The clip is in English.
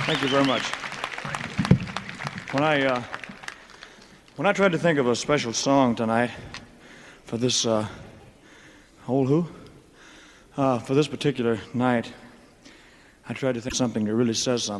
Thank you very much. When I tried to think of a special song tonight for this for this particular night, I tried to think of something that really says something.